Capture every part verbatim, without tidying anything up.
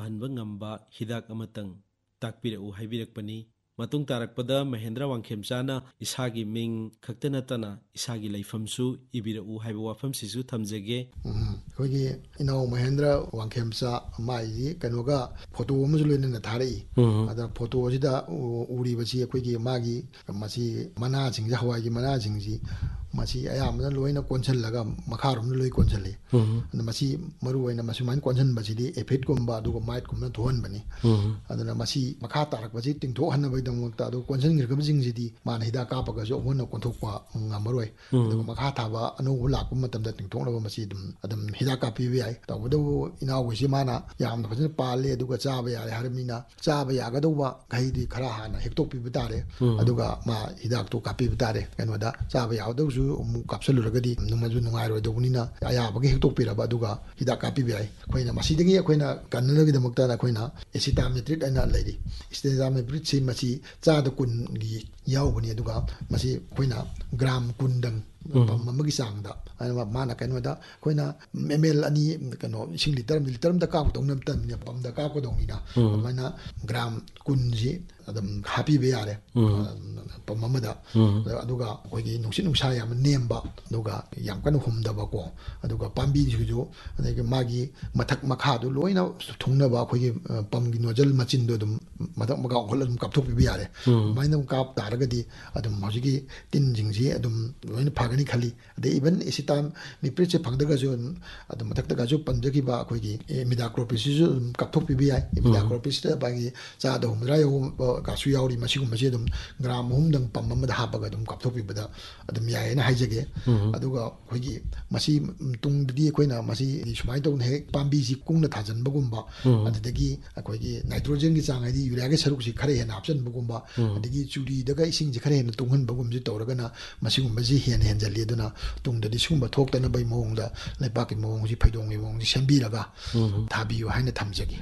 ꯐꯍꯟꯕ ꯉꯝꯕ ꯍꯤꯗꯥꯛ ꯑꯃꯇꯪ ꯇꯥꯛꯄꯤꯔꯛꯎ ꯍꯥꯏꯕꯤꯔꯛꯄꯅꯤ꯫ ꯃꯇꯨꯡ ꯇꯥꯔꯛꯄꯗ ꯃꯍꯦꯟꯗ꯭ꯔ ꯋꯥꯡꯈꯦꯝꯆꯥꯅ ꯏꯁꯥꯒꯤ ꯃꯤꯡ ꯈꯛꯇ ꯅꯠꯇꯅ ꯏꯁꯥꯒꯤ ꯂꯩꯐꯝꯁꯨ ꯏꯕꯤꯔꯛꯎ ꯍꯥꯏꯕ ꯋꯥꯐꯝꯁꯤꯁꯨ ꯊꯝꯖꯒꯦ꯫ ꯑꯩꯈꯣꯏꯒꯤ ꯏꯅꯥꯎ ꯃꯍꯦꯟꯗ꯭ꯔ ꯋꯥꯡꯈꯦꯝꯆꯥ ꯃꯥꯒꯤ ꯀꯩꯅꯣꯒ ꯐꯣꯇꯣ ꯑꯃꯁꯨ ꯂꯣꯏꯅꯅ ꯊꯥꯔꯛꯏ꯫ ꯑꯗ ꯐꯣꯇꯣꯁꯤꯗ ꯎꯔꯤꯕꯁꯤ ꯑꯩꯈꯣꯏꯒꯤ ꯃꯥꯒꯤ ꯃꯁꯤ ꯃꯅꯥꯁꯤꯡꯁꯤ ꯍꯋꯥꯏꯒꯤ ꯃꯅꯥꯁꯤꯡꯁꯤ ꯃꯁꯤ ꯑꯌꯥꯝꯕꯅ ꯂꯣꯏꯅ ꯀꯣꯟꯁꯤꯜꯂꯒ ꯃꯈꯥꯔꯣꯝꯗ ꯂꯣꯏ ꯀꯣꯟꯁꯤꯜꯂꯤ꯫ ꯑꯗꯨ ꯃꯁꯤ ꯃꯔꯨꯑꯣꯏꯅ ꯃꯁꯨꯃꯥꯏꯅ ꯀꯣꯟꯁꯤꯟꯕꯁꯤꯗꯤ ꯑꯦꯐꯤꯗꯀꯨꯝꯕ ꯑꯗꯨꯒ ꯃꯥꯏꯠꯀꯨꯝꯕ ꯊꯣꯛꯍꯟꯕꯅꯤ꯫ ꯑꯗꯨꯅ ꯃꯁꯤ ꯃꯈꯥ ꯇꯥꯔꯛꯄꯁꯤ ꯇꯤꯡꯊꯣꯛꯍꯟꯅꯕꯒꯤꯗꯃꯛꯇ ꯑꯗꯨ ꯀꯣꯟꯁꯤꯟꯈ꯭ꯔꯕꯁꯤꯡꯁꯤꯗꯤ ꯃꯥꯅ ꯍꯤꯗꯥꯛ ꯀꯥꯞꯄꯒꯁꯨ ꯑꯃꯨꯛ ꯀꯣꯟꯊꯣꯛꯄ ꯉꯝꯃꯔꯣꯏ꯫ ꯑꯗꯨꯒ ꯃꯈꯥ ꯊꯥꯕ ꯑꯅꯧꯕ ꯂꯥꯛꯄ ꯃꯇꯝꯗ ꯇꯤꯡꯊꯣꯛꯅꯕ ꯃꯁꯤ ꯑꯗꯨꯝ ꯑꯗꯨꯝ ꯍꯤꯗꯥꯛ ꯀꯥꯞꯄꯤꯕ ꯌꯥꯏ꯫ ꯇꯧꯕꯇꯕꯨ ꯏꯅꯥꯎꯒꯤꯁꯤ ꯃꯥꯅ ꯌꯥꯝꯅ ꯐꯖꯅ ꯄꯥꯜꯂꯦ ꯑꯗꯨꯒ ꯆꯥꯕ ꯌꯥꯔꯦ ꯍꯥꯏꯔꯕꯅꯤꯅ ꯆꯥꯕ ꯌꯥꯒꯗꯧꯕ ꯈꯩꯗꯤ ꯈꯔ ꯍꯥꯟꯅ ꯍꯦꯛꯇꯣꯛꯄꯤꯕ ꯇꯥꯔꯦ꯫ ꯑꯗꯨꯒ ꯃꯥ ꯍꯤꯗꯥꯛꯇꯣ ꯀꯥꯞꯄꯤꯕ ꯇꯥꯔꯦ꯫ ꯀꯩꯅꯣꯗ ꯆꯥꯕ ꯌꯥꯒꯗꯧꯁꯨ ꯑꯃꯨꯛ ꯀꯥꯞꯁꯤꯜꯂꯨꯔꯒꯗꯤ ꯅꯨꯡꯃꯁꯨ ꯅꯨꯡꯉꯥꯏꯔꯣꯏꯗꯧꯕꯅꯤꯅ ꯑꯌꯥꯕꯒꯤ ꯍꯦꯛꯇꯣꯛꯄꯤꯔꯕ ꯑꯗꯨꯒ ꯍꯤꯗꯥꯛ ꯀꯥꯞꯄꯤꯕ ꯌꯥꯏ꯫ ꯑꯩꯈꯣꯏꯅ ꯃꯁꯤꯗꯒꯤ ꯑꯩꯈꯣꯏꯅ ꯀꯟꯅꯅꯕꯒꯤꯗꯃꯛꯇ ꯑꯩꯈꯣꯏꯅ ꯑꯦꯁꯤꯇꯥꯃꯤꯇ꯭ꯔꯤꯠ ꯍꯥꯏꯅ ꯂꯩꯔꯤ꯫ ꯑꯦꯁꯤꯇꯥꯃꯤꯇ꯭ꯔꯤꯠꯁꯤ ꯃꯁꯤ ꯆꯥꯗ ꯀꯨꯟꯒꯤ ꯌꯥꯎꯕꯅꯤ꯫ ꯑꯗꯨꯒ ꯃꯁꯤ ꯑꯩꯈꯣꯏꯅ ꯒ꯭ꯔꯥꯝ ꯀꯨꯟꯗꯪ ꯄꯝ ꯑꯃꯒꯤ ꯆꯥꯡꯗ ꯃꯥꯅ ꯀꯩꯅꯣꯗ ꯑꯩꯈꯣꯏꯅ ꯑꯦꯝ ꯑꯦꯜ ꯑꯅꯤ ꯀꯩꯅꯣ ꯏꯁꯤꯡ ꯂꯤꯇꯔ ꯂꯤꯇꯔ ꯑꯃꯗ ꯀꯥꯞꯀꯗꯧ ꯅꯠꯇꯕꯅꯤꯅ ꯄꯝꯗ ꯀꯥꯞꯀꯗꯧꯅꯤꯅ ꯑꯗꯨꯃꯥꯏꯅ ꯒ꯭ꯔꯥꯝ ꯀꯨꯟꯁꯤ ꯑꯗꯨꯝ ꯍꯥꯞꯄꯤꯕ ꯌꯥꯔꯦ ꯄꯝ ꯑꯃꯗ꯫ ꯑꯗꯨꯒ ꯑꯩꯈꯣꯏꯒꯤ ꯅꯨꯡꯁꯤꯠ ꯅꯨꯡꯁꯥ ꯌꯥꯝ ꯅꯦꯝꯕ ꯑꯗꯨꯒ ꯌꯥꯝ ꯀꯟꯅ ꯍꯨꯝꯗꯕꯀꯣ ꯑꯗꯨꯒ ꯄꯥꯝꯕꯤꯁꯤꯁꯨ ꯑꯗꯒꯤ ꯃꯥꯒꯤ ꯃꯊꯛ ꯃꯈꯥꯗꯨ ꯂꯣꯏꯅ ꯊꯨꯡꯅꯕ ꯑꯩꯈꯣꯏꯒꯤ ꯄꯝꯒꯤ ꯅꯣꯖꯜ ꯃꯆꯤꯟꯗꯣ ꯑꯗꯨꯝ ꯃꯊꯛ ꯃꯈꯥ ꯑꯣꯟꯈꯠꯂ ꯑꯗꯨꯝ ꯀꯥꯞꯊꯣꯛꯄꯤꯕ ꯌꯥꯔꯦ꯫ ꯑꯗꯨꯃꯥꯏꯅ ꯀꯥꯞ ꯇꯥꯔꯒꯗꯤ ꯑꯗꯨꯝ ꯍꯧꯖꯤꯛꯀꯤ ꯇꯤꯟꯁꯤꯡꯁꯤ ꯑꯗꯨꯝ ꯂꯣꯏꯅ ꯐꯒꯅꯤ ꯈꯜꯂꯤ꯫ ꯑꯗꯩ ꯏꯚꯟ ꯑꯦꯁꯤꯇꯥꯃꯤꯄ꯭ꯔꯤꯠꯁꯦ ꯐꯪꯗ꯭ꯔꯒꯁꯨ ꯑꯗꯨꯝ ꯃꯊꯛꯇꯒꯁꯨ ꯄꯟꯖꯈꯤꯕ ꯑꯩꯈꯣꯏꯒꯤ ꯏꯃꯤꯗꯥꯀ꯭ꯂꯣꯄ꯭ꯔꯤꯗꯁꯤꯁꯨ ꯑꯗꯨꯝ ꯀꯥꯞꯊꯣꯛꯄꯤꯕ ꯌꯥꯏ꯫ ꯏꯃꯤꯗꯥꯀ꯭ꯂꯣꯄ꯭ꯔꯤꯗꯁꯤꯗ ꯃꯥꯒꯤ ꯆꯥꯗ ꯍꯨꯝꯗ꯭ꯔꯥ ꯌꯧꯕꯒꯁꯨ ꯌꯥꯎꯔꯤ꯫ ꯃꯁꯤꯒꯨꯝꯕꯁꯤ ꯑꯗꯨꯝ ꯒ꯭ꯔꯥꯝ ꯑꯍꯨꯝꯗꯪ ꯄꯝ ꯑꯃꯗ ꯍꯥꯞꯄꯒ ꯑꯗꯨꯝ ꯀꯥꯞꯊꯣꯛꯄꯤꯕꯗ ꯑꯗꯨꯝ ꯌꯥꯏꯌꯦꯅ ꯍꯥꯏꯖꯒꯦ꯫ ꯑꯗꯨꯒ ꯑꯩꯈꯣꯏꯒꯤ ꯃꯁꯤ ꯇꯨꯡꯗꯗꯤ ꯑꯩꯈꯣꯏꯅ ꯃꯁꯤ ꯁꯨꯃꯥꯏꯅ ꯇꯧꯅ ꯍꯦꯛ ꯄꯥꯝꯕꯤꯁꯤ ꯀꯨꯡꯅ ꯊꯥꯖꯤꯟꯕꯒꯨꯝꯕ ꯑꯗꯨꯗꯒꯤ ꯑꯩꯈꯣꯏꯒꯤ ꯅꯥꯏꯇ꯭ꯔꯣꯖꯦꯟꯒꯤ ꯆꯥꯡ ꯍꯥꯏꯗꯤ ꯌꯨꯔꯤꯌꯥꯒꯤ ꯁꯔꯨꯛꯁꯤ ꯈꯔ ꯍꯦꯟꯅ ꯍꯥꯞꯆꯤꯟꯕꯒꯨꯝꯕ ꯑꯗꯒꯤ ꯆꯨꯔꯤꯗꯒ ꯏꯁꯤꯡꯁꯤ ꯈꯔ ꯍꯦꯟꯅ ꯇꯨꯡꯍꯟꯕꯒꯨꯝꯕꯁꯤ ꯇꯧꯔꯒꯅ ꯃꯁꯤꯒꯨꯝꯕꯁꯤ ꯍꯦꯟꯅ ꯍꯦꯟꯖꯜꯂꯤ꯫ ꯑꯗꯨꯅ ꯇꯨꯡꯗꯗꯤ ꯁꯤꯒꯨꯝꯕ ꯊꯣꯛꯇꯅꯕꯒꯤ ꯃꯑꯣꯡꯗ ꯂꯩꯕꯥꯛꯀꯤ ꯃꯑꯣꯡꯁꯤ ꯐꯩꯗꯣꯡꯒꯤ ꯃꯑꯣꯡꯁꯤ ꯁꯦꯝꯕꯤꯔꯒ ꯊꯥꯕꯤꯌꯨ ꯍꯥꯏꯅ ꯊꯝꯖꯒꯦ꯫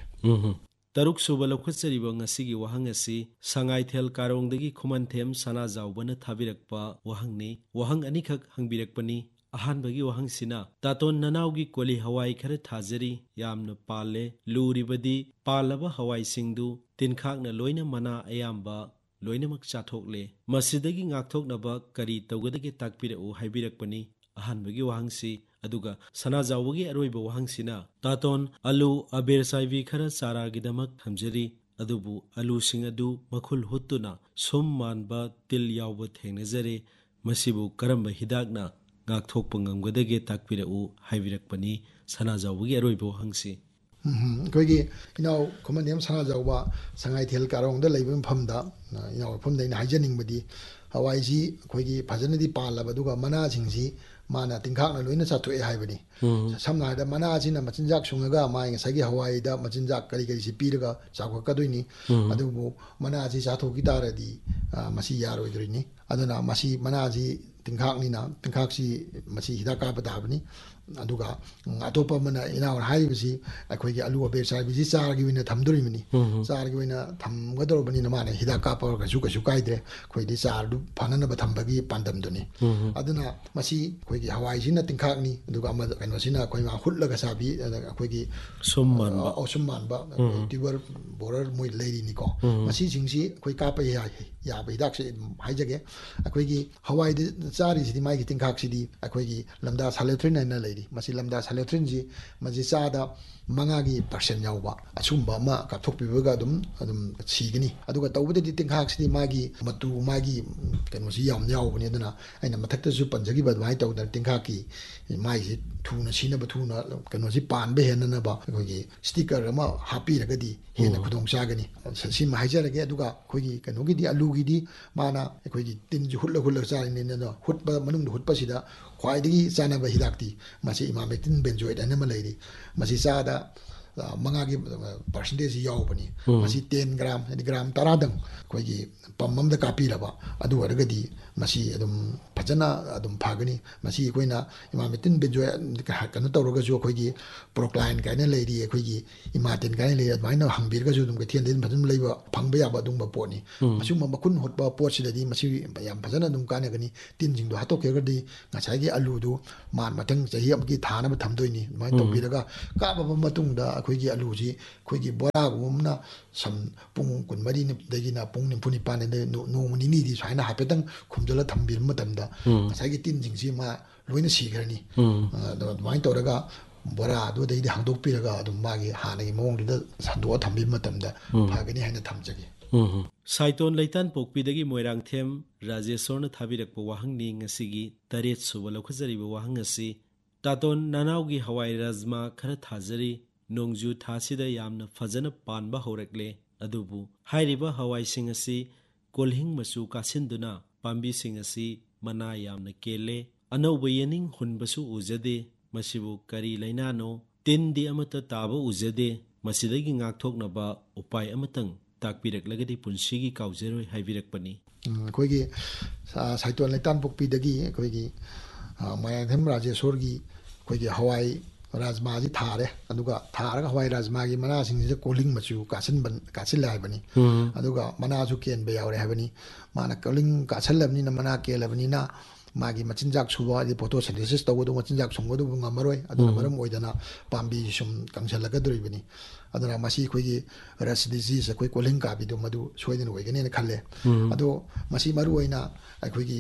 ꯇꯔꯨꯛ ꯁꯨꯕ ꯂꯧꯈꯠꯆꯔꯤꯕ ꯉꯁꯤꯒꯤ ꯋꯥꯍꯪ ꯑꯁꯤ ꯁꯉꯥꯏꯊꯦꯜ ꯀꯥꯔꯣꯡꯗꯒꯤ ꯈꯨꯃꯟꯊꯦꯝ ꯁꯅꯥꯖꯥꯎꯕꯅ ꯊꯥꯕꯤꯔꯛꯄ ꯋꯥꯍꯪꯅꯤ꯫ ꯋꯥꯍꯪ ꯑꯅꯤꯈꯛ ꯍꯪꯕꯤꯔꯛꯄꯅꯤ꯫ ꯑꯍꯥꯟꯕꯒꯤ ꯋꯥꯍꯪꯁꯤꯅ ꯇꯥꯇꯣꯟ ꯅꯅꯥꯎꯒꯤ ꯀꯣꯂꯤ ꯍꯋꯥꯏ ꯈꯔ ꯊꯥꯖꯔꯤ ꯌꯥꯝꯅ ꯄꯥꯜꯂꯦ꯫ ꯂꯨꯔꯤꯕꯗꯤ ꯄꯥꯜꯂꯕ ꯍꯋꯥꯏꯁꯤꯡꯗꯨ ꯇꯤꯟꯈꯥꯛꯅ ꯂꯣꯏꯅ ꯃꯅꯥ ꯑꯌꯥꯝꯕ ꯂꯣꯏꯅꯃꯛ ꯆꯥꯊꯣꯛꯂꯦ꯫ ꯃꯁꯤꯗꯒꯤ ꯉꯥꯛꯊꯣꯛꯅꯕ ꯀꯔꯤ ꯇꯧꯒꯗꯒꯦ ꯇꯥꯛꯄꯤꯔꯛꯎ ꯍꯥꯏꯕꯤꯔꯛꯄꯅꯤ ꯑꯍꯥꯟꯕꯒꯤ ꯋꯥꯍꯪꯁꯤ꯫ ꯑꯗꯨꯒ ꯁꯅꯥꯖꯥꯎꯕꯒꯤ ꯑꯔꯣꯏꯕ ꯋꯥꯍꯪꯁꯤꯅ ꯇꯥꯇꯣꯟ ꯑꯂꯨ ꯑꯕꯦꯔ ꯆꯥꯏꯕꯤ ꯈꯔ ꯆꯥꯔꯥꯒꯤꯗꯃꯛ ꯊꯝꯖꯔꯤ ꯑꯗꯨꯕꯨ ꯑꯂꯨꯁꯤꯡ ꯑꯗꯨ ꯃꯈꯨꯜ ꯍꯨꯠꯇꯨꯅ ꯁꯨꯝ ꯃꯥꯟꯕ ꯇꯤꯜ ꯌꯥꯎꯕ ꯊꯦꯡꯅꯖꯔꯦ꯫ ꯃꯁꯤꯕꯨ ꯀꯔꯝꯕ ꯍꯤꯗꯥꯛꯅ ꯉꯥꯛꯊꯣꯛꯄ ꯉꯝꯒꯗꯒꯦ ꯇꯥꯛꯄꯤꯔꯛꯎ ꯍꯥꯏꯕꯤꯔꯛꯄꯅꯤ ꯁꯅꯥꯖꯥꯎꯕꯒꯤ ꯑꯔꯣꯏꯕ ꯋꯥꯍꯪꯁꯤ꯫ ꯑꯩꯈꯣꯏꯒꯤ ꯏꯅꯥꯎ ꯈꯨꯃꯟꯊꯦꯝ ꯁꯅꯥꯖꯥꯎꯕ ꯁꯉꯥꯏꯊꯦꯜ ꯀꯥꯔꯣꯡꯗ ꯂꯩꯕ ꯃꯐꯝꯗ ꯏꯅꯥꯎ ꯃꯐꯝꯗ ꯑꯩꯅ ꯍꯥꯏꯖꯅꯤꯡꯕꯗꯤ ꯍꯋꯥꯏꯁꯤ ꯑꯩꯈꯣꯏꯒꯤ ꯐꯖꯅꯗꯤ ꯄꯥꯜꯂꯕ ꯑꯗꯨꯒ ꯃꯅꯥꯁꯤꯡꯁꯤ ꯃꯥꯅ ꯇꯤꯟꯈꯥꯛꯅ ꯂꯣꯏꯅ ꯆꯥꯊꯣꯛꯑꯦ ꯍꯥꯏꯕꯅꯤ꯫ ꯁꯝꯅ ꯍꯥꯏꯔꯕꯗ ꯃꯅꯥꯁꯤꯅ ꯃꯆꯤꯟꯖꯥꯛ ꯁꯨꯡꯉꯒ ꯃꯥꯒꯤ ꯉꯁꯥꯏꯒꯤ ꯍꯋꯥꯏꯗ ꯃꯆꯤꯟꯖꯥꯛ ꯀꯔꯤ ꯀꯔꯤꯁꯤ ꯄꯤꯔꯒ ꯆꯥꯎꯈꯠꯀꯗꯣꯏꯅꯤ꯫ ꯑꯗꯨꯕꯨ ꯃꯅꯥꯁꯤ ꯆꯥꯊꯣꯛꯈꯤ ꯇꯥꯔꯗꯤ ꯃꯁꯤ ꯌꯥꯔꯣꯏꯗꯣꯏꯅꯤ꯫ ꯑꯗꯨꯅ ꯃꯁꯤ ꯃꯅꯥꯁꯤ ꯇꯤꯟꯈꯥꯛꯅꯤꯅ ꯇꯤꯟꯈꯥꯛꯁꯤ ꯃꯁꯤ ꯍꯤꯗꯥꯛ ꯀꯥꯞꯄ ꯇꯥꯕꯅꯤ꯫ ꯑꯗꯨꯒ ꯑꯇꯣꯞꯄ ꯑꯃꯅ ꯏꯅꯥꯎꯅ ꯍꯥꯏꯔꯤꯕꯁꯤ ꯑꯩꯈꯣꯏꯒꯤ ꯑꯂꯨ ꯑꯕꯦꯔ ꯆꯥꯏꯕꯤꯁꯤ ꯆꯥꯔꯒꯤ ꯑꯣꯏꯅ ꯊꯝꯗꯣꯔꯤꯕꯅꯤ꯫ ꯆꯥꯔꯒꯤ ꯑꯣꯏꯅ ꯊꯝꯒꯗꯧꯔꯕꯅꯤꯅ ꯃꯥꯅ ꯍꯤꯗꯥꯛ ꯀꯥꯞꯄꯒꯁꯨ ꯀꯩꯁꯨ ꯀꯥꯏꯗ꯭ꯔꯦ꯫ ꯑꯩꯈꯣꯏꯗꯤ ꯆꯥꯔꯗꯨ ꯐꯅꯅꯕ ꯊꯝꯕꯒꯤ ꯄꯥꯟꯗꯝꯗꯨꯅꯤ꯫ ꯑꯗꯨꯅ ꯃꯁꯤ ꯑꯩꯈꯣꯏꯒꯤ ꯍꯋꯥꯏꯁꯤꯅ ꯇꯤꯟꯈꯥꯛꯅꯤ ꯑꯗꯨꯒ ꯑꯃ ꯀꯩꯅꯣꯁꯤꯅ ꯑꯩꯈꯣꯏ ꯍꯨꯠꯂꯒ ꯆꯥꯕꯤ ꯑꯩꯈꯣꯏꯒꯤ ꯁꯨꯝ ꯃꯥꯟꯕ ꯁꯨꯝ ꯃꯥꯟꯕ ꯇ꯭ꯌꯨꯕꯔ ꯕꯣꯔꯔ ꯃꯣꯏ ꯂꯩꯔꯤꯅꯤꯀꯣ꯫ ꯃꯁꯤꯁꯤꯡꯁꯤ ꯑꯩꯈꯣꯏ ꯀꯥꯞꯄ ꯌꯥꯕ ꯍꯤꯗꯥꯛꯁꯦ ꯑꯗꯨꯝ ꯍꯥꯏꯖꯒꯦ꯫ ꯑꯩꯈꯣꯏꯒꯤ ꯍꯋꯥꯏꯗ ꯆꯥꯔꯤꯁꯤꯗꯤ ꯃꯥꯒꯤ ꯇꯤꯟꯈꯥꯛꯁꯤꯗꯤ ꯑꯩꯈꯣꯏꯒꯤ ꯂꯝꯗꯥ ꯁꯥꯂꯦꯇ꯭ꯔꯤꯟ ꯍꯥꯏꯅ ꯂꯩꯔꯤ꯫ ꯃꯁꯤ ꯂꯝꯗꯥ ꯁꯥꯂꯦꯇ꯭ꯔꯤꯟꯁꯤ ꯃꯁꯤ ꯆꯥꯗ ꯃꯉꯥꯒꯤ ꯄꯥꯔꯁꯦꯟ ꯌꯥꯎꯕ ꯑꯁꯨꯝꯕ ꯑꯃ ꯀꯥꯞꯊꯣꯛꯄꯤꯕꯒ ꯑꯗꯨꯝ ꯑꯗꯨꯝ ꯁꯤꯒꯅꯤ꯫ ꯑꯗꯨꯒ ꯇꯧꯕꯗꯗꯤ ꯇꯤꯟꯈꯥꯛꯁꯤꯗꯤ ꯃꯥꯒꯤ ꯃꯇꯨ ꯃꯥꯒꯤ ꯀꯩꯅꯣꯁꯤ ꯌꯥꯝ ꯌꯥꯎꯕꯅꯤ꯫ ꯑꯗꯨꯅ ꯑꯩꯅ ꯃꯊꯛꯇꯁꯨ ꯄꯟꯖꯈꯤꯕ ꯑꯗꯨꯃꯥꯏꯅ ꯇꯧꯗꯅ ꯇꯤꯟꯈꯥꯛꯀꯤ ꯃꯥꯒꯤꯁꯤ ꯊꯨꯅ ꯁꯤꯅꯕ ꯊꯨꯅ ꯀꯩꯅꯣꯁꯤ ꯄꯥꯟꯕ ꯍꯦꯟꯅꯅꯕ ꯑꯩꯈꯣꯏꯒꯤ ꯁ꯭ꯇꯤꯀꯔ ꯑꯃ ꯍꯥꯞꯄꯤꯔꯒꯗꯤ ꯍꯦꯟꯅ ꯈꯨꯗꯣꯡ ꯆꯥꯒꯅꯤ꯫ ꯁꯤꯃ ꯍꯥꯏꯖꯔꯒꯦ꯫ ꯑꯗꯨꯒ ꯑꯩꯈꯣꯏꯒꯤ ꯀꯩꯅꯣꯒꯤꯗꯤ ꯑꯂꯨꯒꯤꯗꯤ ꯃꯥꯅ ꯑꯩꯈꯣꯏꯒꯤ ꯇꯤꯟꯁꯤ ꯍꯨꯠꯂ ꯍꯨꯠꯂꯒ ꯆꯥꯔꯤꯅꯤꯅ ꯍꯨꯠꯄ ꯃꯅꯨꯡꯗ ꯍꯨꯠꯄꯁꯤꯗ ꯈ꯭ꯋꯥꯏꯗꯒꯤ ꯆꯥꯅꯕ ꯍꯤꯗꯥꯛꯇꯤ ꯃꯁꯤ ꯏꯃꯥꯃꯦꯛꯇꯤꯟ ꯕꯦꯟꯖꯣꯏꯠ ꯍꯥꯏꯅ ꯑꯃ ꯂꯩꯔꯤ꯫ ꯃꯁꯤ ꯆꯥꯗ ꯃꯉꯥꯒꯤ ꯄꯥꯔꯁꯦꯟꯇꯦꯖꯁꯤ ꯌꯥꯎꯕꯅꯤ꯫ ꯃꯁꯤ ꯇꯦꯟ ꯒ꯭ꯔꯥꯝ ꯍꯥꯏꯗꯤ ꯒ꯭ꯔꯥꯝ ꯇꯔꯥꯗꯪ ꯑꯩꯈꯣꯏꯒꯤ ꯄꯝ ꯑꯃꯗ ꯀꯥꯞꯄꯤꯔꯕ ꯑꯗꯨ ꯑꯣꯏꯔꯒꯗꯤ ꯃꯁꯤ ꯑꯗꯨꯝ ꯐꯖꯅ ꯑꯗꯨꯝ ꯐꯒꯅꯤ꯫ ꯃꯁꯤ ꯑꯩꯈꯣꯏꯅ ꯏꯃꯥꯃꯦꯛꯇꯤꯟ ꯕꯦꯟꯖꯣꯏꯠ ꯀꯩꯅꯣ ꯇꯧꯔꯒꯁꯨ ꯑꯩꯈꯣꯏꯒꯤ ꯄ꯭ꯔꯣꯀ꯭ꯂꯥꯏꯟ ꯀꯥꯏꯅ ꯂꯩꯔꯤ ꯑꯩꯈꯣꯏꯒꯤ ꯏꯃꯥꯇꯤꯟ ꯀꯥꯏꯅ ꯂꯩꯔꯤ ꯑꯗꯨꯃꯥꯏꯅ ꯍꯪꯕꯤꯔꯒꯁꯨ ꯑꯗꯨꯝ ꯀꯩꯊꯦꯜꯗ ꯐꯖꯅ ꯂꯩꯕ ꯐꯪꯕ ꯌꯥꯕ ꯑꯗꯨꯒꯨꯝꯕ ꯄꯣꯠꯅꯤ꯫ ꯑꯁꯤꯒꯨꯝꯕ ꯃꯈꯨꯟ ꯍꯨꯠꯄ ꯄꯣꯠꯁꯤꯗꯗꯤ ꯃꯁꯤ ꯌꯥꯝ ꯐꯖꯅ ꯑꯗꯨꯝ ꯀꯥꯟꯅꯒꯅꯤ꯫ ꯇꯤꯟꯁꯤꯡꯗꯣ ꯍꯥꯠꯇꯣꯛꯈ꯭ꯔꯒꯗꯤ ꯉꯁꯥꯏꯒꯤ ꯑꯂꯨꯗꯨ ꯃꯥ ꯃꯊꯪ ꯆꯍꯤ ꯑꯃꯒꯤ ꯊꯥꯅꯕ ꯊꯝꯗꯣꯏꯅꯤ꯫ ꯑꯗꯨꯃꯥꯏꯅ ꯇꯧꯕꯤꯔꯒ ꯀꯥꯞꯄꯕ ꯃꯇꯨꯡꯗ ꯑꯩꯈꯣꯏꯒꯤ ꯑꯂꯨꯁꯤ ꯑꯩꯈꯣꯏꯒꯤ ꯕꯣꯔꯥꯒꯨꯝꯕꯅ ꯁꯝ ꯄꯨꯡ ꯀꯨꯟꯃꯔꯤꯗꯒꯤꯅ ꯄꯨꯡ ꯅꯤꯐꯨ ꯅꯤꯄꯥꯟꯗ ꯅꯣꯡꯃ ꯅꯤꯅꯤꯗꯤ ꯁꯨꯃꯥꯏꯅ ꯍꯥꯏꯐꯦꯠꯇꯪ ꯈꯨꯝꯖꯤꯜꯂ ꯊꯝꯕꯤꯕ ꯃꯇꯝꯗ ꯉꯁꯥꯏꯒꯤ ꯇꯤꯟꯁꯤꯡꯁꯤ ꯃꯥ ꯂꯣꯏꯅ ꯁꯤꯈ꯭ꯔꯅꯤ ꯑꯗꯣ ꯑꯗꯨꯃꯥꯏꯅ ꯇꯧꯔꯒ ꯕꯣꯔꯥ ꯑꯗꯨꯗꯩꯗꯤ ꯍꯥꯡꯗꯣꯛꯄꯤꯔꯒ ꯑꯗꯨꯝ ꯃꯥꯒꯤ ꯍꯥꯟꯅꯒꯤ ꯃꯑꯣꯡꯗꯨꯗ ꯁꯟꯗꯣꯛꯑ ꯊꯝꯕꯤꯕ ꯃꯇꯝꯗ ꯐꯒꯅꯤ ꯍꯥꯏꯅ ꯊꯝꯖꯒꯦ ꯁꯥꯏꯇꯣꯟ ꯂꯩꯇꯥꯟ ꯄꯣꯛꯄꯤꯗꯒꯤ ꯃꯣꯏꯔꯥꯡꯊꯦꯝ ꯔꯥꯖꯦꯁꯣꯔꯅ ꯊꯥꯕꯤꯔꯛꯄ ꯋꯥꯍꯪꯅꯤ ꯉꯁꯤꯒꯤ ꯇꯔꯦꯠ ꯁꯨꯕ ꯂꯧꯈꯠꯆꯔꯤꯕ ꯋꯥꯍꯪ ꯑꯁꯤ ꯇꯥꯇꯣꯟ ꯅꯅꯥꯎꯒꯤ ꯍꯋꯥꯏ ꯔꯥꯖꯃꯥ ꯈꯔ ꯊꯥꯖꯔꯤ ꯅꯣꯡꯖꯨ ꯊꯥꯁꯤꯗ ꯌꯥꯝꯅ ꯐꯖꯅ ꯄꯥꯟꯕ ꯍꯧꯔꯛꯂꯦ ꯑꯗꯨꯕꯨ ꯍꯥꯏꯔꯤꯕ ꯍꯋꯥꯏꯁꯤꯡ ꯑꯁꯤ ꯀꯣꯜꯍꯤꯡ ꯃꯆꯨ ꯀꯥꯁꯤꯟꯗꯨꯅ ꯄꯥꯝꯕꯤꯁꯤꯡ ꯑꯁꯤ ꯃꯅꯥ ꯌꯥꯝꯅ ꯀꯦꯜꯂꯦ ꯑꯅꯧꯕ ꯌꯦꯅꯤꯡ ꯍꯨꯟꯕꯁꯨ ꯎꯖꯗꯦ ꯃꯁꯤꯕꯨ ꯀꯔꯤ ꯂꯩꯅꯥꯅꯣ ꯇꯤꯟꯗꯤ ꯑꯃꯠꯇ ꯇꯥꯕ ꯎꯖꯗꯦ ꯃꯁꯤꯗꯒꯤ ꯉꯥꯛꯊꯣꯛꯅꯕ ꯎꯄꯥꯏ ꯑꯃꯇꯪ ꯇꯥꯛꯄꯤꯔꯛꯂꯒꯗꯤ ꯄꯨꯟꯁꯤꯒꯤ ꯀꯥꯎꯖꯔꯣꯏ ꯍꯥꯏꯕꯤꯔꯛꯄꯅꯤ ꯑꯩꯈꯣꯏꯒꯤ ꯁꯥꯏꯇꯣꯟ ꯂꯩꯇꯥꯟ ꯄꯣꯛꯄꯤꯗꯒꯤ ꯑꯩꯈꯣꯏꯒꯤ ꯃꯣꯏꯔꯥꯡꯊꯦꯝ ꯔꯥꯖꯦꯁꯣꯔꯒꯤ ꯑꯩꯈꯣꯏꯒꯤ ꯍꯋꯥꯏ ꯔꯥꯖꯃꯥꯁꯤ ꯊꯥꯔꯦ ꯑꯗꯨꯒ ꯊꯥꯔꯒ ꯍꯋꯥꯏ ꯔꯥꯖꯃꯥꯒꯤ ꯃꯅꯥꯁꯤꯡꯁꯤꯗ ꯀꯣꯜꯍꯤꯡ ꯃꯆꯨ ꯀꯥꯁꯤꯟꯕ ꯀꯥꯁꯤꯜꯂꯦ ꯍꯥꯏꯕꯅꯤ ꯑꯗꯨꯒ ꯃꯅꯥꯁꯨ ꯀꯦꯟꯕ ꯌꯥꯎꯔꯦ ꯍꯥꯏꯕꯅꯤ ꯃꯥꯅ ꯀꯣꯜꯍꯤꯡ ꯀꯥꯁꯤꯜꯂꯕꯅꯤꯅ ꯃꯅꯥ ꯀꯦꯜꯂꯕꯅꯤꯅ ꯃꯥꯒꯤ ꯃꯆꯤꯟꯖꯥꯛ ꯁꯨꯕ ꯍꯥꯏꯗꯤ ꯐꯣꯇꯣꯁꯤꯟꯊꯦꯁꯤꯁ ꯇꯧꯕꯗꯣ ꯃꯆꯤꯟꯖꯥꯛ ꯁꯨꯡꯕꯗꯨꯕꯨ ꯉꯝꯃꯔꯣꯏ ꯑꯗꯨꯅ ꯃꯔꯝ ꯑꯣꯏꯗꯅ ꯄꯥꯝꯕꯤꯁꯤ ꯁꯨꯝ ꯀꯪꯁꯤꯜꯂꯛꯀꯗꯣꯔꯤꯕꯅꯤ ꯑꯗꯨꯅ ꯃꯁꯤ ꯑꯩꯈꯣꯏꯒꯤ ꯔꯁ ꯗꯤꯖꯤꯁ ꯑꯩꯈꯣꯏ ꯀꯣꯜꯍꯤꯡ ꯀꯥꯕꯤꯗꯣ ꯃꯗꯨ ꯁꯣꯏꯗꯅ ꯑꯣꯏꯒꯅꯤꯅ ꯈꯜꯂꯦ ꯑꯗꯣ ꯃꯁꯤ ꯃꯔꯨꯑꯣꯏꯅ ꯑꯩꯈꯣꯏꯒꯤ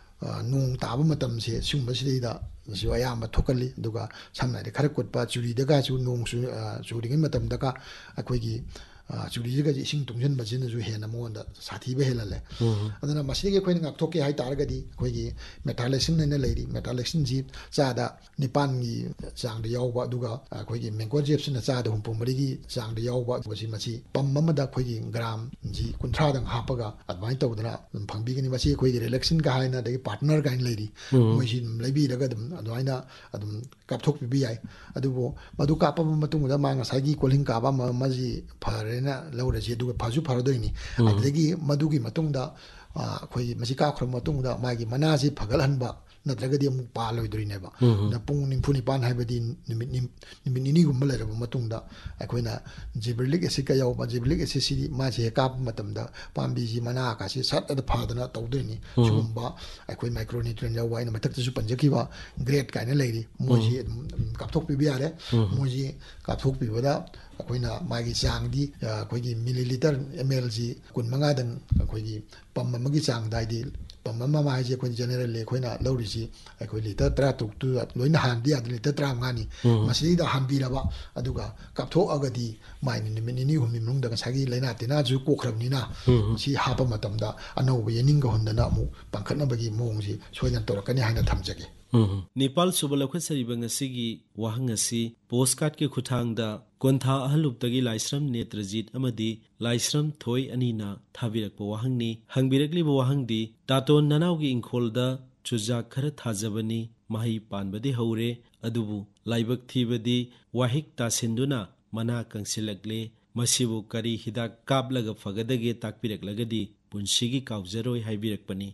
ꯅꯣꯡ ꯇꯥꯕ ꯃꯇꯝꯁꯦ ꯁꯤꯒꯨꯝꯕꯁꯤꯗꯩꯗ ꯁꯤꯁꯨ ꯑꯌꯥꯝꯕ ꯊꯣꯛꯀꯜꯂꯤ ꯑꯗꯨꯒ ꯁꯝꯅ ꯍꯥꯏꯔꯕꯗ ꯈꯔ ꯀꯨꯠꯄ ꯆꯨꯔꯤꯗꯒꯁꯨ ꯅꯣꯡ ꯆꯨꯔꯤꯉꯩ ꯃꯇꯝꯗꯒ ꯑꯩꯈꯣꯏꯒꯤ ꯆꯨꯔꯤꯁꯤꯒꯁꯤ ꯏꯁꯤꯡ ꯇꯨꯡꯁꯤꯟꯕꯁꯤꯅꯁꯨ ꯍꯦꯟꯅ ꯃꯉꯣꯟꯗ ꯁꯥꯊꯤꯕ ꯍꯦꯜꯍꯜꯂꯦ ꯑꯗꯨꯅ ꯃꯁꯤꯗꯒꯤ ꯑꯩꯈꯣꯏꯅ ꯉꯥꯛꯊꯣꯛꯀꯦ ꯍꯥꯏꯇꯥꯔꯒꯗꯤ ꯑꯩꯈꯣꯏꯒꯤ ꯃꯦꯊꯥꯂꯦꯛꯁꯤꯟ ꯍꯥꯏꯅ ꯂꯩꯔꯤ ꯃꯦꯊꯥꯂꯦꯛꯁꯤꯟꯁꯤ ꯆꯥꯗ ꯅꯤꯄꯥꯟꯒꯤ ꯆꯥꯡꯗ ꯌꯥꯎꯕ ꯑꯗꯨꯒ ꯑꯩꯈꯣꯏꯒꯤ ꯃꯦꯡꯒꯣꯖꯦꯞꯁꯤꯅ ꯆꯥꯗ ꯍꯨꯝꯐꯨ ꯃꯔꯤꯒꯤ ꯆꯥꯡꯗ ꯌꯥꯎꯕ ꯃꯁꯤ ꯃꯁꯤ ꯄꯝ ꯑꯃꯗ ꯑꯩꯈꯣꯏꯒꯤ ꯒ꯭ꯔꯥꯝꯁꯤ ꯀꯨꯟꯊ꯭ꯔꯥꯗꯪ ꯍꯥꯞꯄꯒ ꯑꯗꯨꯃꯥꯏꯅ ꯇꯧꯗꯅ ꯑꯗꯨꯝ ꯐꯪꯕꯤꯒꯅꯤ ꯃꯁꯤ ꯑꯩꯈꯣꯏꯒꯤ ꯔꯤꯂꯦꯛꯁꯤꯟꯒ ꯍꯥꯏꯅ ꯑꯗꯒꯤ ꯄꯥꯔꯠꯅꯔ ꯀꯥꯏꯅ ꯂꯩꯔꯤ ꯃꯣꯏꯁꯤ ꯑꯗꯨꯝ ꯂꯩꯕꯤꯔꯒ ꯑꯗꯨꯝ ꯑꯗꯨꯃꯥꯏꯅ ꯑꯗꯨꯝ ꯀꯥꯞꯊꯣꯛꯄꯤꯕ ꯌꯥꯏ ꯑꯗꯨꯕꯨ ꯃꯗꯨ ꯀꯥꯞꯄꯕ ꯃꯇꯨꯡꯗ ꯃꯥ ꯉꯁꯥꯏꯒꯤ ꯀꯣꯜꯍꯤꯡ ꯀꯥꯕ ꯑꯃꯁꯤ ꯐꯔꯦꯅ ꯂꯧꯔꯁꯤ ꯑꯗꯨꯒ ꯐꯁꯨ ꯐꯔꯗꯣꯏꯅꯤ ꯑꯗꯨꯗꯒꯤ ꯃꯗꯨꯒꯤ ꯃꯇꯨꯡꯗ ꯑꯩꯈꯣꯏꯒꯤ ꯃꯁꯤ ꯀꯥꯞꯈ꯭ꯔꯕ ꯃꯇꯨꯡꯗ ꯃꯥꯒꯤ ꯃꯅꯥꯁꯤ ꯐꯒꯠꯍꯟꯕ ꯅꯠꯇ꯭ꯔꯒꯗꯤ ꯑꯃꯨꯛ ꯄꯥꯜꯂꯣꯏꯗꯣꯏꯅꯦꯕ ꯄꯨꯡ ꯅꯤꯐꯨ ꯅꯤꯄꯥꯟ ꯍꯥꯏꯕꯗꯤ ꯅꯨꯃꯤꯠ ꯅꯨꯃꯤꯠ ꯅꯤꯅꯤꯒꯨꯝꯕ ꯂꯩꯔꯕ ꯃꯇꯨꯡꯗ ꯑꯩꯈꯣꯏꯅ ꯖꯤꯕꯔꯂꯤꯛ ꯑꯦꯁꯤꯗꯀ ꯌꯥꯎꯕ ꯖꯤꯕꯔꯂꯤꯛ ꯑꯦꯁꯤꯗꯁꯤꯗꯤ ꯃꯥꯁꯤ ꯍꯦꯛ ꯀꯥꯞꯄ ꯃꯇꯝꯗ ꯄꯥꯝꯕꯤꯁꯤ ꯃꯅꯥꯀꯥꯁꯤ ꯁꯠꯂꯒ ꯐꯗꯅ ꯇꯧꯗꯣꯏꯅꯤ ꯁꯤꯒꯨꯝꯕ ꯑꯩꯈꯣꯏ ꯃꯥꯏꯀ꯭ꯔꯣꯅ꯭ꯌꯨꯇ꯭ꯔꯦꯟ ꯌꯥꯎꯕ ꯑꯩꯅ ꯃꯊꯛꯇꯁꯨ ꯄꯟꯖꯈꯤꯕ ꯒ꯭ꯔꯦꯗ ꯀꯥꯏꯅ ꯂꯩꯔꯤ ꯃꯣꯏꯁꯤ ꯑꯗꯨꯝ ꯀꯥꯞꯊꯣꯛꯄꯤꯕ ꯌꯥꯔꯦ ꯃꯣꯏꯁꯤ ꯀꯥꯞꯊꯣꯛꯄꯤꯕꯗ ꯑꯩꯈꯣꯏꯅ ꯃꯥꯒꯤ ꯆꯥꯡꯗꯤ ꯑꯩꯈꯣꯏꯒꯤ ꯃꯤꯂꯤꯂꯤꯇꯔ ꯑꯦꯝ ꯑꯦꯜꯁꯤ ꯀꯨꯟ ꯃꯉꯥꯗꯪ ꯑꯩꯈꯣꯏꯒꯤ ꯄꯝ ꯑꯃꯒꯤ ꯆꯥꯡꯗ ꯍꯥꯏꯗꯤ ꯄꯝ ꯑꯃ ꯍꯥꯏꯁꯦ ꯑꯩꯈꯣꯏ ꯖꯦꯅꯔꯦꯜꯂꯤ ꯑꯩꯈꯣꯏꯅ ꯂꯧꯔꯤꯁꯤ ꯑꯩꯈꯣꯏ ꯂꯤꯇꯔ ꯇꯔꯥ ꯇꯔꯨꯛꯇꯨꯗ ꯂꯣꯏꯅ ꯍꯥꯟꯕꯗꯤ ꯌꯥꯗꯦ ꯂꯤꯇꯔ ꯇꯔꯥꯃꯉꯥꯅꯤ ꯃꯁꯤꯗꯩꯗ ꯍꯥꯟꯕꯤꯔꯕ ꯑꯗꯨꯒ ꯀꯥꯞꯊꯣꯛꯑꯒꯗꯤ ꯃꯥꯏꯅ ꯅꯨꯃꯤꯠ ꯅꯤꯅꯤ ꯍꯨꯝꯅꯤ ꯃꯅꯨꯡꯗ ꯉꯁꯥꯏꯒꯤ ꯂꯥꯏꯅꯥ ꯇꯤꯟꯅꯥꯁꯨ ꯀꯣꯛꯈ꯭ꯔꯕꯅꯤ나 ꯃꯁꯤ ꯍꯥꯞꯄ ꯃꯇꯝꯗ ꯑꯅꯧꯕ ꯌꯦꯅꯤꯡꯒ ꯍꯨꯟꯗꯅ ꯑꯃꯨꯛ ꯄꯥꯡꯈꯠꯅꯕꯒꯤ ꯃꯑꯣꯡꯁꯤ ꯁꯣꯏꯗꯅ ꯇꯧꯔꯛꯀꯅꯤ ꯍꯥꯏꯅ ꯊꯝꯖꯒꯦ ꯅꯤꯄꯥꯜ ꯁꯨꯕ ꯂꯧꯈꯠꯆꯔꯤꯕ ꯉꯁꯤꯒꯤ ꯋꯥꯍꯪ ꯑꯁꯤ ꯄꯣꯁꯀꯥꯔꯠꯀꯤ ꯈꯨꯠꯊꯥꯡꯗ ꯀꯣꯟꯊꯥ ꯑꯍꯜꯂꯨꯞꯇꯒꯤ ꯂꯥꯏꯁ꯭ꯔꯝ ꯅꯦꯇ꯭ꯔꯖꯤꯠ ꯑꯃꯗꯤ ꯂꯥꯏꯁ꯭ꯔꯝ ꯊꯣꯏ ꯑꯅꯤꯅ ꯊꯥꯕꯤꯔꯛꯄ ꯋꯥꯍꯪꯅꯤ ꯍꯪꯕꯤꯔꯛꯂꯤꯕ ꯋꯥꯍꯪꯗꯤ ꯇꯥꯇꯣꯟ ꯅꯅꯥꯎꯒꯤ ꯏꯪꯈꯣꯜꯗ ꯆꯨꯖꯥꯛ ꯈꯔ ꯊꯥꯖꯕꯅꯤ ꯃꯍꯩ ꯄꯥꯟꯕꯗꯤ ꯍꯧꯔꯦ ꯑꯗꯨꯕꯨ ꯂꯥꯏꯕꯛ ꯊꯤꯕꯗꯤ ꯋꯥꯍꯤꯛ ꯇꯥꯁꯤꯟꯗꯨꯅ ꯃꯅꯥ ꯀꯪꯁꯤꯜꯂꯛꯂꯦ ꯃꯁꯤꯕꯨ ꯀꯔꯤ ꯍꯤꯗꯥꯛ ꯀꯥꯞꯂꯒ ꯐꯒꯗꯒꯦ ꯇꯥꯛꯄꯤꯔꯛꯂꯒꯗꯤ ꯄꯨꯟꯁꯤꯒꯤ ꯀꯥꯎꯖꯔꯣꯏ ꯍꯥꯏꯕꯤꯔꯛꯄꯅꯤ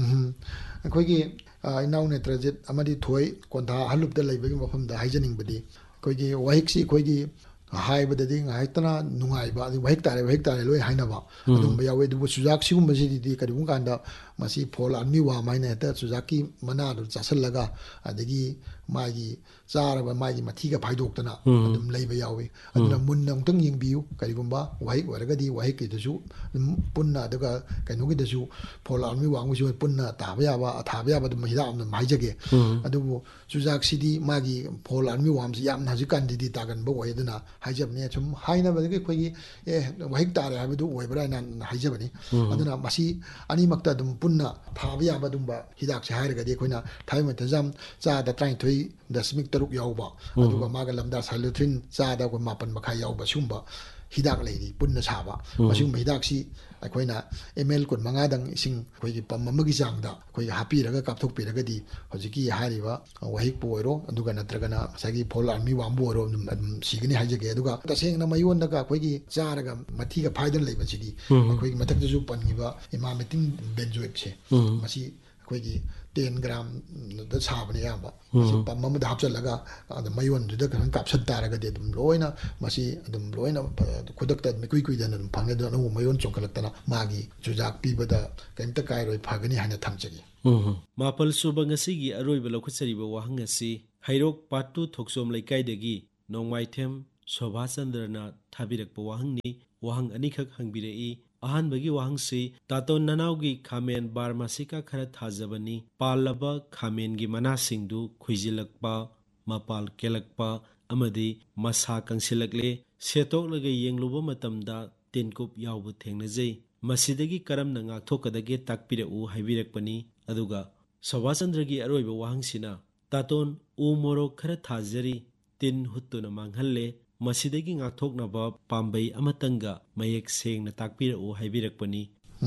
ꯑꯩꯈꯣꯏꯒꯤ ꯏꯅꯥꯎ ꯅꯦꯇ꯭ꯔꯖꯤꯠ ꯑꯃꯗꯤ ꯊꯣꯏ ꯀꯣꯟꯊꯥ ꯑꯍꯜꯂꯨꯞꯇ ꯂꯩꯕꯒꯤ ꯃꯐꯝꯗ ꯍꯥꯏꯖꯅꯤꯡꯕꯗꯤ ꯑꯩꯈꯣꯏꯒꯤ ꯋꯥꯍꯤꯛꯁꯤ ꯑꯩꯈꯣꯏꯒꯤ ꯍꯥꯏꯕꯗꯗꯤ ꯉꯥꯏꯍꯥꯛꯇꯅ ꯅꯨꯡꯉꯥꯏꯕ ꯑꯗꯨ ꯋꯥꯍꯤꯛ ꯇꯥꯔꯦ ꯋꯥꯍꯤꯛ ꯇꯥꯔꯦ ꯂꯣꯏ ꯍꯥꯏꯅꯕ ꯑꯗꯨꯝꯕ ꯌꯥꯎꯋꯤ ꯑꯗꯨꯕꯨ ꯆꯨꯖꯥꯛ ꯁꯤꯒꯨꯝꯕꯁꯤꯗꯤ ꯀꯔꯤꯒꯨꯝꯕ ꯀꯥꯟꯗ ꯃꯁꯤ ꯐꯣꯜ ꯑꯥꯔꯃꯤ ꯋꯥꯝ ꯍꯥꯏꯅ ꯍꯦꯛꯇ ꯆꯨꯖꯥꯛꯀꯤ ꯃꯅꯥꯗꯨ ꯆꯥꯁꯤꯜꯂꯒ ꯑꯗꯒꯤ ꯃꯥꯒꯤ ꯆꯥꯔꯕ ꯃꯥꯒꯤ ꯃꯊꯤꯒ ꯐꯥꯏꯗꯣꯛꯇꯅ ꯑꯗꯨꯝ ꯂꯩꯕ ꯌꯥꯎꯋꯤ ꯑꯗꯨꯅ ꯃꯨꯟꯅ ꯑꯃꯨꯛꯇꯪ ꯌꯦꯡꯕꯤꯌꯨ ꯀꯔꯤꯒꯨꯝꯕ ꯋꯥꯍꯤꯛ ꯑꯣꯏꯔꯒꯗꯤ ꯋꯥꯍꯤꯛꯀꯤꯗꯨꯁꯨ ꯑꯗꯨꯝ ꯄꯨꯟꯅ ꯑꯗꯨꯒ ꯀꯩꯅꯣꯒꯤꯗꯁꯨ ꯐꯣꯜ ꯑꯥꯔꯃꯤ ꯋꯥꯡꯒꯤꯁꯨ ꯄꯨꯟꯅ ꯇꯥꯕ ꯌꯥꯕ ꯊꯥꯕ ꯌꯥꯕ ꯑꯗꯨꯝ ꯍꯤꯗꯥꯛ ꯑꯃ ꯍꯥꯏꯖꯒꯦ ꯑꯗꯨꯕꯨ ꯆꯨꯖꯥꯛꯁꯤꯗꯤ ꯃꯥꯒꯤ ꯐꯣꯜ ꯑꯥꯔꯃꯤ ꯋꯥꯝꯁꯤ ꯌꯥꯝꯅ ꯍꯧꯖꯤꯛꯀꯥꯟꯗꯗꯤ ꯇꯥꯒꯟꯕ ꯑꯣꯏ ꯑꯗꯨꯅ ꯍꯥꯏꯖꯕꯅꯦ ꯁꯨꯝ ꯍꯥꯏꯅꯕꯗꯒꯤ ꯑꯩꯈꯣꯏꯒꯤ ꯑꯦ ꯋꯥꯍꯤꯛ ꯇꯥꯔꯦ ꯍꯥꯏꯕꯗꯨ ꯑꯣꯏꯕ꯭ꯔꯥ ꯍꯥꯏꯅ ꯍꯥꯏꯖꯕꯅꯤ ꯑꯗꯨꯅ ꯃꯁꯤ ꯑꯅꯤꯃꯛꯇ ꯑꯗꯨꯝ ꯄꯨꯟꯅ ꯊꯥꯕ ꯌꯥꯕ ꯑꯗꯨꯝꯕ ꯍꯤꯗꯥꯛꯁꯦ ꯍꯥꯏꯔꯒꯗꯤ ꯑꯩꯈꯣꯏꯅ ꯊꯥꯏꯃꯦꯊꯥꯖꯝ ꯆꯥꯗ ꯇꯔꯥꯅꯤꯊꯣꯏ ꯗꯁꯃꯤꯛ ꯇꯔꯨꯛ ꯌꯥꯎꯕ ꯑꯗꯨꯒ ꯃꯥꯒ ꯂꯝꯗꯥ ꯁꯥꯏꯂꯣꯊ꯭ꯔꯤꯟ ꯆꯥꯗ ꯑꯩꯈꯣꯏ ꯃꯥꯄꯟ ꯃꯈꯥꯏ ꯌꯥꯎꯕ ꯁꯤꯒꯨꯝꯕ ꯍꯤꯗꯥꯛ ꯂꯩꯔꯤ ꯄꯨꯟꯅ ꯁꯥꯕ ꯃꯁꯤꯒꯨꯝꯕ ꯍꯤꯗꯥꯛꯁꯤ ꯑꯩꯈꯣꯏꯅ ꯑꯦꯝ ꯑꯦꯜ ꯀꯨꯟ ꯃꯉꯥꯗꯪ ꯏꯁꯤꯡ ꯑꯩꯈꯣꯏꯒꯤ ꯄꯝ ꯑꯃꯒꯤ ꯆꯥꯡꯗ ꯑꯩꯈꯣꯏ ꯍꯥꯞꯄꯤꯔꯒ ꯀꯥꯞꯊꯣꯛꯄꯤꯔꯒꯗꯤ ꯍꯧꯖꯤꯛꯀꯤ ꯍꯥꯏꯔꯤꯕ ꯋꯥꯍꯤꯛꯄꯨ ꯑꯣꯏꯔꯣ ꯑꯗꯨꯒ ꯅꯠꯇ꯭ꯔꯒꯅ ꯉꯁꯥꯏꯒꯤ ꯐꯣꯜ ꯑꯥꯔꯃꯤ ꯋꯥꯝꯕꯨ ꯑꯣꯏꯔꯣ ꯑꯗꯨꯝ ꯑꯗꯨꯝ ꯁꯤꯒꯅꯤ ꯍꯥꯏꯖꯒꯦ ꯑꯗꯨꯒ ꯇꯁꯦꯡꯅ ꯃꯌꯣꯟꯗꯒ ꯑꯩꯈꯣꯏꯒꯤ ꯆꯥꯔꯒ ꯃꯊꯤꯒ ꯐꯥꯏꯗꯅ ꯂꯩꯕꯁꯤꯗꯤ ꯑꯩꯈꯣꯏꯒꯤ ꯃꯊꯛꯇꯁꯨ ꯄꯟꯈꯤꯕ ꯏꯃꯥꯃꯦꯇꯤꯟ ꯕꯦꯟꯖꯣꯏꯠꯁꯦ ꯃꯁꯤ ꯑꯩꯈꯣꯏꯒꯤ ꯇꯦꯟ ꯒ꯭ꯔꯥꯝꯗ ꯁꯥꯕꯅꯦ ꯑꯌꯥꯝꯕ ꯃꯁꯤ ꯄꯝ ꯑꯃꯗ ꯍꯥꯞꯆꯤꯜꯂꯒ ꯃꯌꯣꯟꯗꯨꯗ ꯈꯤꯇꯪ ꯀꯥꯞꯁꯟ ꯇꯥꯔꯒꯗꯤ ꯑꯗꯨꯝ ꯂꯣꯏꯅ ꯃꯁꯤ ꯑꯗꯨꯝ ꯂꯣꯏꯅ ꯈꯨꯗꯛꯇ ꯃꯤꯀꯨꯏ ꯀꯨꯏꯗꯅ ꯑꯗꯨꯝ ꯐꯪꯉꯦ ꯑꯗꯨꯅ ꯑꯅꯧꯕ ꯃꯌꯣꯟ ꯆꯣꯡꯈꯠꯂꯛꯇꯅ ꯃꯥꯒꯤ ꯆꯨꯖꯥꯛ ꯄꯤꯕꯗ ꯀꯔꯤꯝꯇ ꯀꯥꯏꯔꯣꯏ ꯐꯒꯅꯤ ꯍꯥꯏꯅ ꯊꯝꯖꯒꯦ ꯃꯥꯄꯜ ꯁꯨꯕ ꯉꯁꯤꯒꯤ ꯑꯔꯣꯏꯕ ꯂꯧꯈꯠꯆꯔꯤꯕ ꯋꯥꯍꯪ ꯑꯁꯤ ꯍꯩꯔꯣꯛ ꯄꯥꯠꯇꯨ ꯊꯣꯛꯆꯣꯝ ꯂꯩꯀꯥꯏꯗꯒꯤ ꯅꯣꯡꯃꯥꯏꯊꯦꯝ ꯁꯣꯚꯥꯆꯟꯗ꯭ꯔꯅ ꯊꯥꯕꯤꯔꯛꯄ ꯋꯥꯍꯪꯅꯤ ꯋꯥꯍꯪ ꯑꯅꯤꯈꯛ ꯍꯪꯕꯤꯔꯛꯏ ꯑꯍꯥꯟꯕꯒꯤ ꯋꯥꯍꯪꯁꯤ ꯇꯥꯇꯣꯟ ꯅꯅꯥꯎꯒꯤ ꯈꯥꯃꯦꯟ ꯕꯥꯔꯃꯥꯁꯤꯀꯥ ꯈꯔ ꯊꯥꯖꯕꯅꯤ ꯄꯥꯜꯂꯕ ꯈꯥꯃꯦꯟꯒꯤ ꯃꯅꯥꯁꯤꯡꯗꯨ ꯈꯨꯏꯖꯤꯜꯂꯛꯄ ꯃꯄꯥꯜ ꯀꯦꯜꯂꯛꯄ ꯑꯃꯗꯤ ꯃꯁꯥ ꯀꯪꯁꯤꯜꯂꯛꯂꯦ ꯁꯦꯠꯇꯣꯛꯂꯒ ꯌꯦꯡꯂꯨꯕ ꯃꯇꯝꯗ ꯇꯤꯟꯀꯨꯞ ꯌꯥꯎꯕ ꯊꯦꯡꯅꯖꯩ ꯃꯁꯤꯗꯒꯤ ꯀꯔꯝꯅ ꯉꯥꯛꯊꯣꯛꯀꯗꯒꯦ ꯇꯥꯛꯄꯤꯔꯛꯎ ꯍꯥꯏꯕꯤꯔꯛꯄꯅꯤ ꯑꯗꯨꯒ ꯁꯣꯚꯥꯆꯟꯗ꯭ꯔꯒꯤ ꯑꯔꯣꯏꯕ ꯋꯥꯍꯪꯁꯤꯅ ꯇꯥꯇꯣꯟ ꯎ ꯃꯣꯔꯣꯛ ꯈꯔ ꯊꯥꯖꯔꯤ ꯇꯤꯟ ꯍꯨꯠꯇꯨꯅ ꯃꯥꯡꯍꯜꯂꯦ ꯃꯁꯤꯗꯒꯤ ꯉꯥꯛꯊꯣꯛꯅꯕ ꯄꯥꯝꯕꯩ ꯑꯃꯇꯪꯒ ꯃꯌꯦꯛ ꯁꯦꯡꯅ ꯇꯥꯛꯄꯤꯔꯛꯎ ꯍꯥꯏꯕꯤꯔꯛꯄꯅꯤ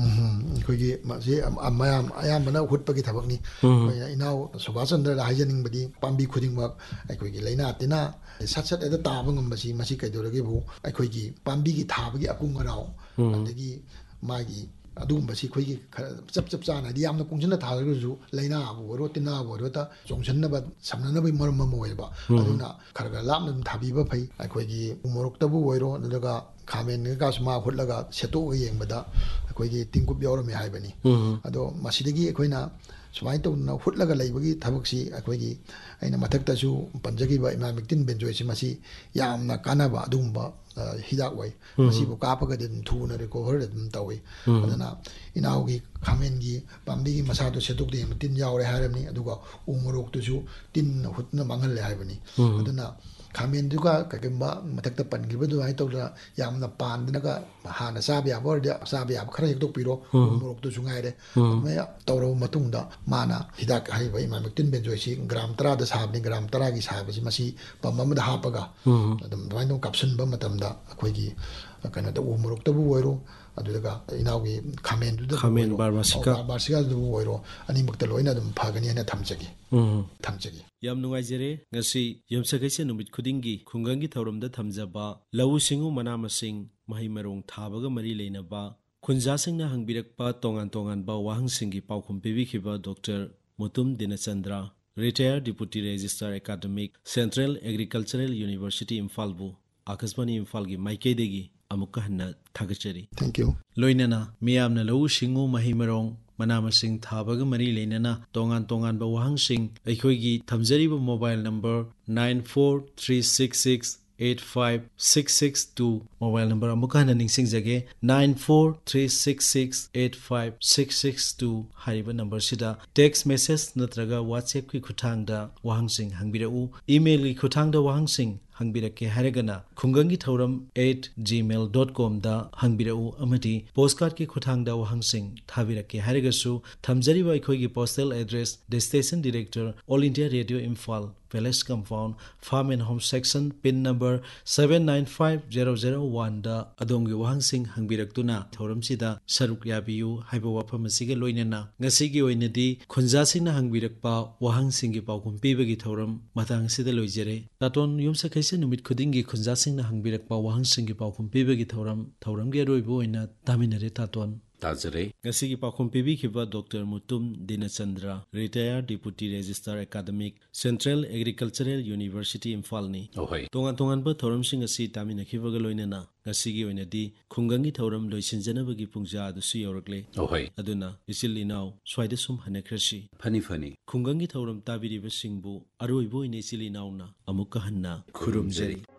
ꯑꯩꯈꯣꯏꯒꯤ ꯃꯁꯤ ꯃꯌꯥꯝ ꯑꯌꯥꯝꯕꯅ ꯍꯨꯠꯄꯒꯤ ꯊꯕꯛꯅꯤ ꯑꯩꯈꯣꯏꯅ ꯏꯅꯥꯎ ꯁꯣꯚꯥꯆꯟꯗ꯭ꯔꯗ ꯍꯥꯏꯖꯅꯤꯡꯕꯗꯤ ꯄꯥꯝꯕꯤ ꯈꯨꯗꯤꯡꯃꯛ ꯑꯩꯈꯣꯏꯒꯤ ꯂꯩꯅꯥ ꯇꯤꯟꯅꯥ ꯁꯠ ꯁꯠ ꯍꯦꯛꯇ ꯇꯥꯕ ꯉꯝꯕꯁꯤ ꯃꯁꯤ ꯀꯩꯗꯧꯔꯒꯦꯕꯨ ꯑꯩꯈꯣꯏꯒꯤ ꯄꯥꯝꯕꯤꯒꯤ ꯊꯥꯕꯒꯤ ꯑꯀꯨꯡ ꯑꯔꯥꯎ ꯑꯗꯒꯤ ꯃꯥꯒꯤ ꯑꯗꯨꯒꯨꯝꯕꯁꯤ ꯑꯩꯈꯣꯏꯒꯤ ꯈꯔ ꯆꯞ ꯆꯞ ꯆꯥꯅ ꯍꯥꯏꯗꯤ ꯌꯥꯝꯅ ꯀꯨꯡꯁꯤꯟꯅ ꯊꯥꯔꯒꯁꯨ ꯂꯩꯅꯥꯕꯨ ꯑꯣꯏꯔꯣ ꯇꯤꯟꯅꯥꯕꯨ ꯑꯣꯏꯔꯣ ꯆꯣꯡꯁꯤꯟꯅꯕ ꯁꯝꯅꯅꯕꯒꯤ ꯃꯔꯝ ꯑꯃ ꯑꯣꯏꯕ ꯑꯗꯨꯅ ꯈꯔ ꯈꯔ ꯂꯥꯞꯅ ꯑꯗꯨꯝ ꯊꯥꯕꯤꯕ ꯐꯩ ꯑꯩꯈꯣꯏꯒꯤ ꯎ ꯃꯣꯔꯣꯛꯇꯕꯨ ꯑꯣꯏꯔꯣ ꯑꯗꯨꯒ ꯈꯥꯃꯦꯟ ꯀꯩꯀꯥꯁꯨ ꯃꯥ ꯍꯨꯠꯂꯒ ꯁꯦꯠꯇꯣꯛꯑꯒ ꯌꯦꯡꯕꯗ ꯑꯩꯈꯣꯏꯒꯤ ꯇꯤꯟꯀꯨꯞ ꯌꯥꯎꯔꯝꯃꯦ ꯍꯥꯏꯕꯅꯤ ꯑꯗꯣ ꯃꯁꯤꯗꯒꯤ ꯑꯩꯈꯣꯏꯅ ꯁꯨꯃꯥꯏꯅ ꯇꯧꯗꯅ ꯍꯨꯠꯂꯒ ꯂꯩꯕꯒꯤ ꯊꯕꯛꯁꯤ ꯑꯩꯈꯣꯏꯒꯤ ꯑꯩꯅ ꯃꯊꯛꯇꯁꯨ ꯄꯟꯖꯈꯤꯕ ꯏꯃꯥꯃꯦꯛꯇꯤꯟ ꯕꯦꯟꯖꯣꯏꯠꯁꯤ ꯃꯁꯤ ꯌꯥꯝꯅ ꯀꯥꯟꯅꯕ ꯑꯗꯨꯒꯨꯝꯕ ꯍꯤꯗꯥꯛ ꯑꯣꯏ ꯃꯁꯤꯕꯨ ꯀꯥꯞꯄꯒꯗꯤ ꯑꯗꯨꯝ ꯊꯨꯅ ꯔꯤꯀꯣꯚꯔ ꯑꯗꯨꯝ ꯇꯧꯏ ꯑꯗꯨꯅ ꯏꯅꯥꯎꯒꯤ ꯈꯥꯃꯦꯟꯒꯤ ꯄꯥꯝꯕꯤꯒꯤ ꯃꯁꯥꯗꯣ ꯁꯦꯠꯇꯣꯛꯇ ꯌꯦꯡꯕ ꯇꯤꯟ ꯌꯥꯎꯔꯦ ꯍꯥꯏꯔꯕꯅꯤ ꯑꯗꯨꯒ ꯎ ꯃꯣꯔꯣꯛꯇꯨꯁꯨ ꯇꯤꯟꯅ ꯍꯨꯠꯅ ꯃꯥꯡꯍꯜꯂꯦ ꯍꯥꯏꯕꯅꯤ ꯑꯗꯨꯅ ꯈꯥꯃꯦꯟꯗꯨꯒ ꯀꯩꯒꯨꯝꯕ ꯃꯊꯛꯇ ꯄꯟꯈꯤꯕ ꯑꯗꯨꯃꯥꯏꯅ ꯇꯧꯗꯅ ꯌꯥꯝꯅ ꯄꯥꯟꯗꯅꯒ ꯍꯥꯟꯅ ꯆꯥꯕ ꯌꯥꯕ ꯑꯣꯏꯔꯗꯤ ꯆꯥꯕ ꯌꯥꯕ ꯈꯔ ꯍꯦꯛꯇꯣꯛꯄꯤꯔꯣ ꯎ ꯃꯣꯔꯣꯛꯇꯨꯁꯨ ꯉꯥꯏꯔꯦ ꯑꯗꯨꯃꯥꯏꯅ ꯇꯧꯔꯕ ꯃꯇꯨꯡꯗ ꯃꯥꯅ ꯍꯤꯗꯥꯛ ꯍꯥꯏꯔꯤꯕ ꯏꯃꯥꯃꯦꯛꯇꯤꯟ ꯕꯦꯟꯖꯣꯏꯠꯁꯤ ꯒ꯭ꯔꯥꯝ ꯇꯔꯥꯗ ꯁꯥꯕꯅꯤ ꯒ꯭ꯔꯥꯝ ꯇꯔꯥꯒꯤ ꯁꯥꯕꯁꯤ ꯃꯁꯤ ꯄꯝ ꯑꯃꯗ ꯍꯥꯞꯄꯒ ꯑꯗꯨꯝ ꯑꯗꯨꯃꯥꯏꯅ ꯀꯥꯞꯁꯤꯟꯕ ꯃꯇꯝꯗ ꯑꯩꯈꯣꯏꯒꯤ ꯀꯩꯅꯣꯗ ꯎ ꯃꯣꯔꯣꯛꯇꯕꯨ ꯑꯣꯏꯔꯣ ꯑꯗꯨꯒ ꯏꯅꯥꯎꯒꯤ ꯈꯥꯃꯦꯟꯗꯨꯗꯕꯨ ꯈꯥꯃꯦꯟ ꯑꯣꯏꯔꯣ ꯕꯥꯔꯃꯥꯁꯤꯀꯥ ꯕꯥꯔꯃꯥꯁꯤꯀꯥꯗꯕꯨ ꯑꯣꯏꯔꯣ ꯑꯅꯤꯃꯛꯇ ꯂꯣꯏꯅ ꯑꯗꯨꯝ ꯐꯒꯅꯤ ꯍꯥꯏꯅ ꯊꯝꯖꯒꯦ ꯊꯝꯖꯒꯦ ꯌꯥꯝ ꯅꯨꯡꯉꯥꯏꯖꯔꯦ ꯉꯁꯤ ꯌꯨꯝꯁꯀꯩꯁ ꯅꯨꯃꯤꯠ ꯈꯨꯗꯤꯡꯒꯤ ꯈꯨꯡꯒꯪꯒꯤ ꯊꯧꯔꯝꯗ ꯊꯝꯖꯕ ꯂꯧꯎ ꯁꯤꯡꯎ ꯃꯅꯥ ꯃꯁꯤꯡ ꯃꯍꯩ ꯃꯔꯣꯡ ꯊꯥꯕꯒ ꯃꯔꯤ ꯂꯩꯅꯕ ꯈꯨꯟꯖꯥꯁꯤꯡꯅ ꯍꯪꯕꯤꯔꯛꯄ ꯇꯣꯉꯥꯟ ꯇꯣꯉꯥꯟꯕ ꯋꯥꯍꯪꯁꯤꯡꯒꯤ ꯄꯥꯎꯈꯨꯝ ꯄꯤꯕꯤꯈꯤꯕ doctor Mutum ꯗꯤꯅꯆꯟꯗ꯭ꯔ retire deputy ꯔꯦꯖꯤꯁꯇ꯭ꯔꯥꯔ academic central agricultural university ꯏꯝꯐꯥꯜꯕꯨ ꯑꯀꯥꯁꯕꯥꯅꯤ ꯏꯝꯐꯥꯜꯒꯤ ꯃꯥꯏꯀꯩꯗꯒꯤ ꯑꯃꯨꯛꯀ ꯍꯟꯅ ꯊꯥꯒꯠꯆꯔꯤ ꯊꯦꯡꯛ ꯌꯨ ꯂꯣꯏꯅꯅ ꯃꯤꯌꯥꯝꯅ ꯂꯧꯎ ꯁꯤꯡꯎ ꯃꯍꯩ ꯃꯔꯣꯡ ꯃꯅꯥ ꯃꯁꯤꯡ ꯊꯥꯕꯒ ꯃꯔꯤ ꯂꯩꯅꯅ ꯇꯣꯉꯥꯟ ꯇꯣꯉꯥꯟꯕ ꯋꯥꯍꯪꯁꯤꯡ ꯑꯩꯈꯣꯏꯒꯤ ꯊꯝꯖꯔꯤꯕ mobile number nine four three six six eight five six six two mobile number ꯑꯃꯨꯛꯀ ꯍꯟꯅ ꯅꯤꯡꯁꯤꯡꯖꯒꯦ nine four three six six eight five six six two ꯍꯥꯏꯔꯤꯕ ꯅꯝꯕꯔꯁꯤꯗ ꯇꯦꯛꯁ ꯃꯦꯁꯦꯖ ꯅꯠꯇ꯭ꯔꯒ ꯋꯥꯆꯦꯞꯀꯤ ꯈꯨꯠꯊꯥꯡꯗ ꯋꯥꯍꯪꯁꯤꯡ ꯍꯪꯕꯤꯔꯛꯎ ꯏꯃꯦꯜꯒꯤ ꯈꯨꯠꯊꯥꯡꯗ ꯋꯥꯍꯪꯁꯤꯡ ꯍꯪꯕꯤꯔꯛꯀꯦ ꯍꯥꯏꯔꯒꯅ ꯈꯨꯡꯒꯪꯒꯤ ꯊꯧꯔꯝ ꯑꯦꯠ ꯖꯤꯃꯦꯜ ꯗꯣꯠ ꯀꯣꯝꯗ ꯍꯪꯕꯤꯔꯛꯎ ꯑꯃꯗꯤ ꯄꯣꯁꯀꯥꯔꯠꯀꯤ ꯈꯨꯠꯊꯥꯡꯗ ꯋꯥꯍꯪꯁꯤꯡ ꯊꯥꯕꯤꯔꯛꯀꯦ ꯍꯥꯏꯔꯒꯁꯨ ꯊꯝꯖꯔꯤꯕ ꯑꯩꯈꯣꯏꯒꯤ postal address ꯗꯦꯁꯇꯦꯁꯟ director all India radio Imphal palace compound farm and home section pin number seven nine five zero zero ꯋꯥꯟꯗ ꯑꯗꯣꯝꯒꯤ ꯋꯥꯍꯪꯁꯤꯡ ꯍꯪꯕꯤꯔꯛꯇꯨꯅ ꯊꯧꯔꯝꯁꯤꯗ ꯁꯔꯨꯛ ꯌꯥꯕꯤꯌꯨ ꯍꯥꯏꯕ ꯋꯥꯐꯝ ꯑꯁꯤꯒ ꯂꯣꯏꯅꯅ ꯉꯁꯤꯒꯤ ꯑꯣꯏꯅꯗꯤ ꯈꯨꯟꯖꯥꯁꯤꯡꯅ ꯍꯪꯕꯤꯔꯛꯄ ꯋꯥꯍꯪꯁꯤꯡꯒꯤ ꯄꯥꯎꯈꯨꯝ ꯄꯤꯕꯒꯤ ꯊꯧꯔꯝ ꯃꯇꯥꯡ ꯑꯁꯤꯗ ꯂꯣꯏꯖꯔꯦ ꯇꯥꯇꯣꯟ ꯌꯨꯝꯁꯀꯩꯁ ꯅꯨꯃꯤꯠ ꯈꯨꯗꯤꯡꯒꯤ ꯈꯨꯟꯖꯥꯁꯤꯡꯅ ꯍꯪꯕꯤꯔꯛꯄ ꯋꯥꯍꯪꯁꯤꯡꯒꯤ ꯄꯥꯎꯈꯨꯝ ꯄꯤꯕꯒꯤ ꯊꯧꯔꯝ ꯊꯧꯔꯝꯒꯤ ꯑꯔꯣꯏꯕ ꯑꯣꯏꯅ ꯇꯥꯃꯤꯟꯅꯔꯦ ꯇꯥꯇꯣꯟ ꯇꯥꯖꯔꯦ ꯉꯁꯤꯒꯤ ꯄꯥꯎꯈꯨꯝ ꯄꯤꯕꯤꯈꯤꯕ doctor Mutum ꯗꯤꯅꯆꯟꯗ꯭ꯔ retire deputy ꯔꯦꯖꯤꯁꯇ꯭ꯔꯥꯔ academic central agricultural university ꯏꯝꯐꯥꯜꯅꯤ ꯑꯣꯍꯣꯏ ꯇꯣꯉꯥꯟ ꯇꯣꯉꯥꯟꯕ ꯊꯧꯔꯝꯁꯤꯡ ꯑꯁꯤ ꯇꯥꯃꯤꯟꯅꯈꯤꯕꯒ ꯂꯣꯏꯅꯅ ꯉꯁꯤꯒꯤ ꯑꯣꯏꯅꯗꯤ ꯈꯨꯡꯒꯪꯒꯤ ꯊꯧꯔꯝ ꯂꯣꯏꯁꯤꯟꯖꯅꯕꯒꯤ ꯄꯨꯡꯖꯥ ꯑꯗꯨꯁꯨ ꯌꯧꯔꯛꯂꯦ ꯑꯣꯍꯣꯏ ꯑꯗꯨꯅ ꯏꯆꯤꯜ ꯏꯅꯥꯎ ꯁ꯭ꯋꯥꯏꯗ ꯁꯨꯝ ꯍꯟꯅꯈ꯭ꯔꯁꯤ ꯐꯅꯤ ꯐꯅꯤ ꯈꯨꯡꯒꯪꯒꯤ ꯊꯧꯔꯝ ꯇꯥꯕꯤꯔꯤꯕꯁꯤꯡꯕꯨ ꯑꯔꯣꯏꯕ ꯑꯣꯏꯅ ꯏꯆꯤꯜ ꯏꯅꯥꯎꯅ ꯑꯃꯨꯛꯀ ꯍꯟꯅ ꯈꯨꯔꯨꯝꯖꯔꯤ